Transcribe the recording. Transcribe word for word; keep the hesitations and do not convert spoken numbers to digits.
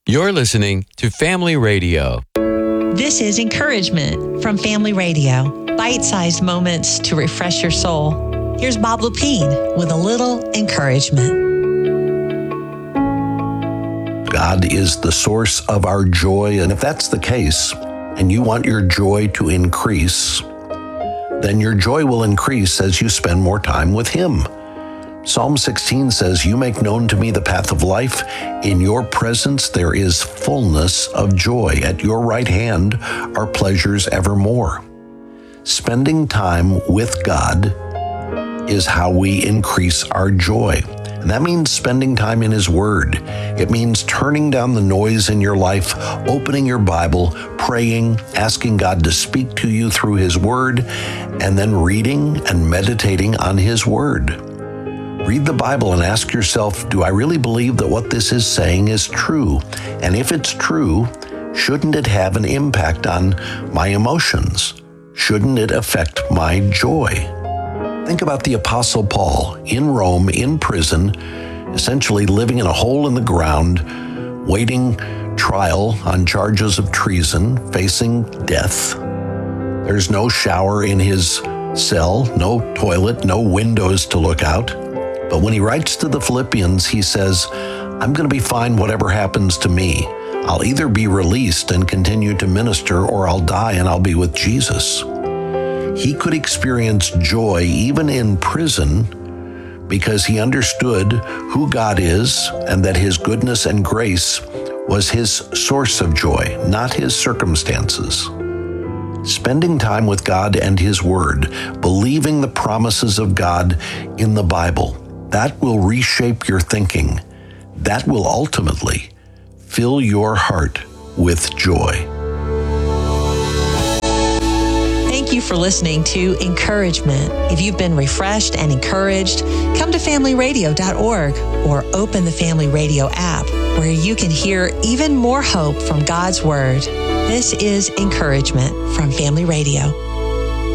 You're listening to Family Radio. This is Encouragement from Family Radio. Bite-sized moments to refresh your soul. Here's Bob Lepine with a little encouragement. God is the source of our joy, and if that's the case, and you want your joy to increase, then your joy will increase as you spend more time with Him. Psalm sixteen says, "You make known to me the path of life. In your presence there is fullness of joy. At your right hand are pleasures evermore." Spending time with God is how we increase our joy. And that means spending time in His Word. It means turning down the noise in your life, opening your Bible, praying, asking God to speak to you through His Word, and then reading and meditating on His Word. Read the Bible and ask yourself, do I really believe that what this is saying is true? And if it's true, shouldn't it have an impact on my emotions? Shouldn't it affect my joy? Think about the Apostle Paul in Rome, in prison, essentially living in a hole in the ground, waiting trial on charges of treason, facing death. There's no shower in his cell, no toilet, no windows to look out. But when he writes to the Philippians, he says, I'm going to be fine whatever happens to me. I'll either be released and continue to minister, or I'll die and I'll be with Jesus. He could experience joy even in prison because he understood who God is and that His goodness and grace was His source of joy, not his circumstances. Spending time with God and His Word, believing the promises of God in the Bible, that will reshape your thinking. That will ultimately fill your heart with joy. Thank you for listening to Encouragement. If you've been refreshed and encouraged, come to family radio dot org or open the Family Radio app, where you can hear even more hope from God's Word. This is Encouragement from Family Radio.